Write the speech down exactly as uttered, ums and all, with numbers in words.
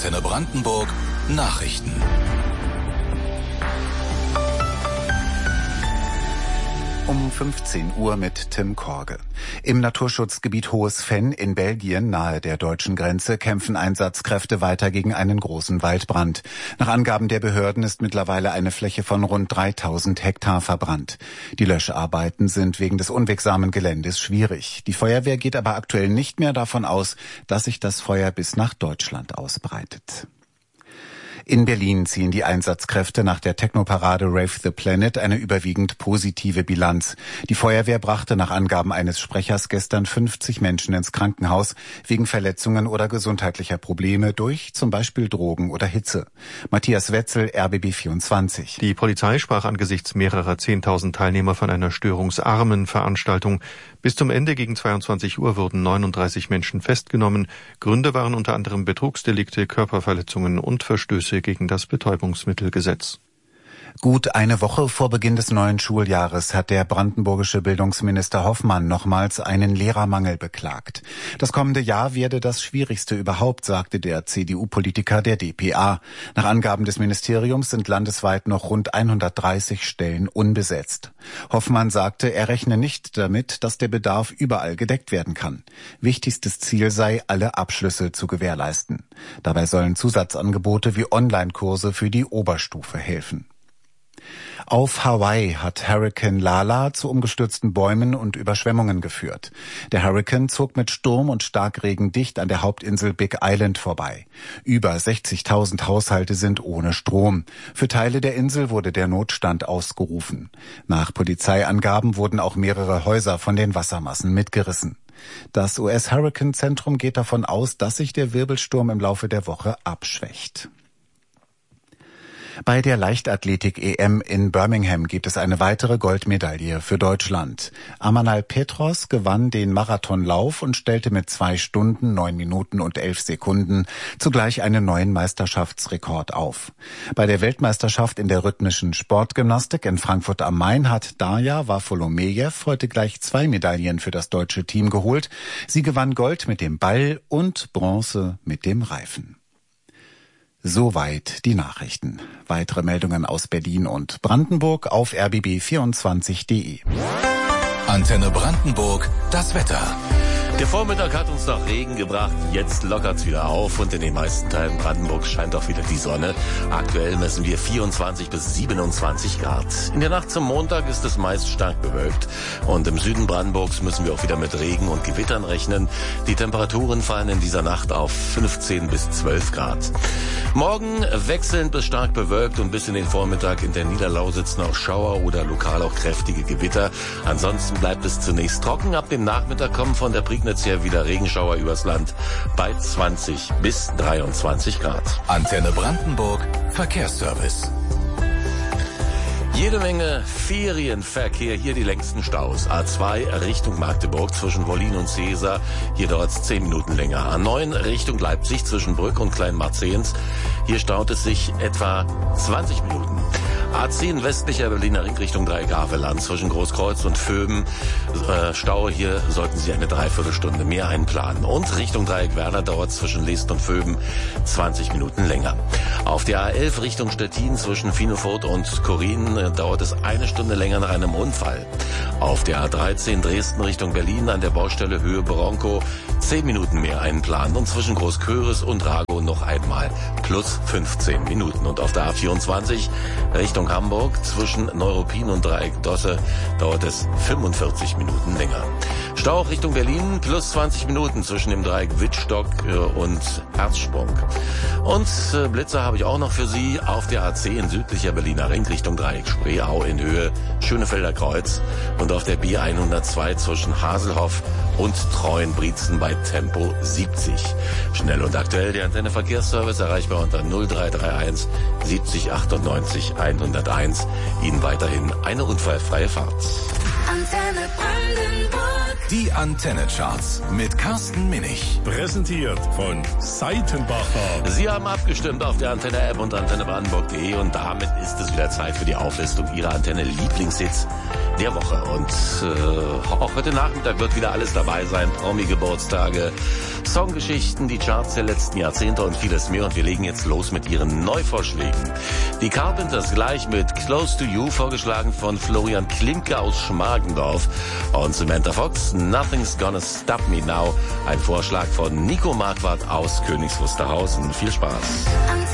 Antenne Brandenburg Nachrichten. Um fünfzehn Uhr mit Tim Korge. Im Naturschutzgebiet Hohes Venn in Belgien nahe der deutschen Grenze kämpfen Einsatzkräfte weiter gegen einen großen Waldbrand. Nach Angaben der Behörden ist mittlerweile eine Fläche von rund dreitausend Hektar verbrannt. Die Löscharbeiten sind wegen des unwegsamen Geländes schwierig. Die Feuerwehr geht aber aktuell nicht mehr davon aus, dass sich das Feuer bis nach Deutschland ausbreitet. In Berlin ziehen die Einsatzkräfte nach der Technoparade Rave the Planet eine überwiegend positive Bilanz. Die Feuerwehr brachte nach Angaben eines Sprechers gestern fünfzig Menschen ins Krankenhaus wegen Verletzungen oder gesundheitlicher Probleme durch zum Beispiel Drogen oder Hitze. Matthias Wetzel, R B B vierundzwanzig. Die Polizei sprach angesichts mehrerer zehntausend Teilnehmer von einer störungsarmen Veranstaltung. Bis zum Ende gegen zweiundzwanzig Uhr wurden neununddreißig Menschen festgenommen. Gründe waren unter anderem Betrugsdelikte, Körperverletzungen und Verstöße gegen das Betäubungsmittelgesetz. Gut eine Woche vor Beginn des neuen Schuljahres hat der brandenburgische Bildungsminister Hoffmann nochmals einen Lehrermangel beklagt. Das kommende Jahr werde das schwierigste überhaupt, sagte der C D U-Politiker der D P A. Nach Angaben des Ministeriums sind landesweit noch rund hundertdreißig Stellen unbesetzt. Hoffmann sagte, er rechne nicht damit, dass der Bedarf überall gedeckt werden kann. Wichtigstes Ziel sei, alle Abschlüsse zu gewährleisten. Dabei sollen Zusatzangebote wie Online-Kurse für die Oberstufe helfen. Auf Hawaii hat Hurrikan Lala zu umgestürzten Bäumen und Überschwemmungen geführt. Der Hurrikan zog mit Sturm und Starkregen dicht an der Hauptinsel Big Island vorbei. Über sechzigtausend Haushalte sind ohne Strom. Für Teile der Insel wurde der Notstand ausgerufen. Nach Polizeiangaben wurden auch mehrere Häuser von den Wassermassen mitgerissen. Das U S-Hurrikan-Zentrum geht davon aus, dass sich der Wirbelsturm im Laufe der Woche abschwächt. Bei der Leichtathletik-E M in Birmingham gibt es eine weitere Goldmedaille für Deutschland. Amanal Petros gewann den Marathonlauf und stellte mit zwei Stunden, neun Minuten und elf Sekunden zugleich einen neuen Meisterschaftsrekord auf. Bei der Weltmeisterschaft in der rhythmischen Sportgymnastik in Frankfurt am Main hat Darja Wafolomejew heute gleich zwei Medaillen für das deutsche Team geholt. Sie gewann Gold mit dem Ball und Bronze mit dem Reifen. Soweit die Nachrichten. Weitere Meldungen aus Berlin und Brandenburg auf r b b vierundzwanzig punkt de. Antenne Brandenburg, das Wetter. Der Vormittag hat uns noch Regen gebracht, jetzt lockert's wieder auf und in den meisten Teilen Brandenburgs scheint auch wieder die Sonne. Aktuell messen wir vierundzwanzig bis siebenundzwanzig Grad. In der Nacht zum Montag ist es meist stark bewölkt und im Süden Brandenburgs müssen wir auch wieder mit Regen und Gewittern rechnen. Die Temperaturen fallen in dieser Nacht auf fünfzehn bis zwölf Grad. Morgen wechselnd bis stark bewölkt und bis in den Vormittag in der Niederlausitz noch Schauer oder lokal auch kräftige Gewitter. Ansonsten bleibt es zunächst trocken. Ab dem Nachmittag kommen von der Prignitz her wieder Regenschauer übers Land bei zwanzig bis dreiundzwanzig Grad. Antenne Brandenburg Verkehrsservice. Jede Menge Ferienverkehr, hier die längsten Staus. A zwei Richtung Magdeburg zwischen Wollin und Cäsar, hier dauert's zehn Minuten länger. A neun Richtung Leipzig zwischen Brück und Kleinmarzehns, hier staut es sich etwa zwanzig Minuten. A zehn westlicher Berliner Ring Richtung Dreieck-Havelland zwischen Großkreuz und Vöben. Äh, Stau, hier sollten Sie eine Dreiviertelstunde mehr einplanen. Und Richtung Dreieck-Werder dauert zwischen List und Vöben zwanzig Minuten länger. Auf der A elf Richtung Stettin zwischen Finefurt und Korin äh, dauert es eine Stunde länger nach einem Unfall. Auf der A dreizehn Dresden Richtung Berlin an der Baustelle Höhe Bronco zehn Minuten mehr einplanen. Und zwischen Großköris und Rago noch einmal plus fünfzehn Minuten. Und auf der A vierundzwanzig Richtung Hamburg zwischen Neuruppin und Dreieck Dosse dauert es fünfundvierzig Minuten länger. Stau Richtung Berlin plus zwanzig Minuten zwischen dem Dreieck Wittstock und Herzsprung. Und äh, Blitzer habe ich auch noch für Sie auf der A zehn südlicher Berliner Ring Richtung Dreieck Spreeau in Höhe Schönefelder Kreuz und auf der B hundertzwei zwischen Haselhoff und Treuenbrietzen bei Tempo siebzig. Schnell und aktuell der Antenne Verkehrsservice erreichbar unter null drei drei eins siebzig achtundneunzig hunderteins. Ihnen weiterhin eine unfallfreie Fahrt. Antenne Brandenburg. Die Antenne-Charts mit Carsten Minich. Präsentiert von Seitenbacher. Sie haben abgestimmt auf der Antenne-App und antenne brandenburg punkt de und damit ist es wieder Zeit für die Auflistung Ihrer Antenne-Lieblingshits der Woche. Und äh, auch heute Nachmittag wird wieder alles dabei sein. Promi-Geburtstage, Songgeschichten, die Charts der letzten Jahrzehnte und vieles mehr. Und wir legen jetzt los mit ihren Neuvorschlägen. Die Carpenters gleich mit Close to You, vorgeschlagen von Florian Klimke aus Schmargendorf. Und Samantha Fox, Nothing's Gonna Stop Me Now, ein Vorschlag von Nico Marquardt aus Königs Wusterhausen. Viel Spaß.